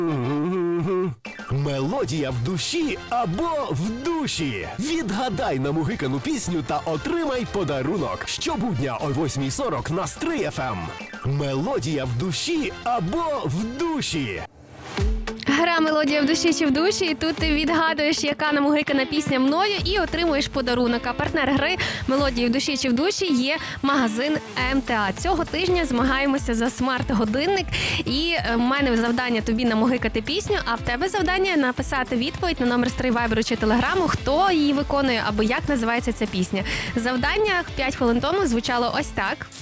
Мелодія в душі або в душі. Відгадай намугикану пісню та отримай подарунок. Щобудня о 8:40 на Стрий ФМ. Мелодія в душі або в душі. Гра «Мелодія в душі чи в душі», і тут ти відгадуєш, яка намугикана пісня мною, і отримуєш подарунок. А партнер гри «Мелодії в душі чи в душі» є магазин МТА. Цього тижня змагаємося за смарт-годинник, і в мене завдання тобі намугикати пісню, а в тебе завдання написати відповідь на номер Стрий Вайберу чи Телеграму, хто її виконує або як називається ця пісня. Завдання 5 хвилин тому звучало ось так.